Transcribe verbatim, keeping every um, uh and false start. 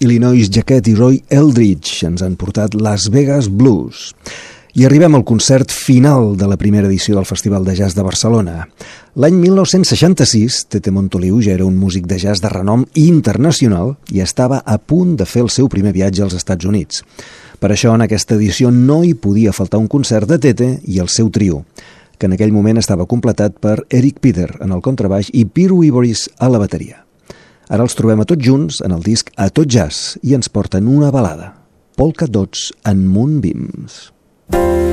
Illinois Jacquet i Roy Eldridge ens han portat Las Vegas Blues. I arribem al concert final de la primera edició del Festival de Jazz de Barcelona. L'any mil nou-cents seixanta-sis, Tete Montoliu ja era un músic de jazz de renom internacional i estava a punt de fer el seu primer viatge als Estats Units. Per això, en aquesta edició no hi podia faltar un concert de Tete i el seu trio, que en aquell moment estava completat per Eric Peter en el contrabaix i Piru Ivoris a la bateria. Ara els trobem a tots junts en el disc A Tot Jazz i ens porten una balada, Polka Dots and Moonbeams.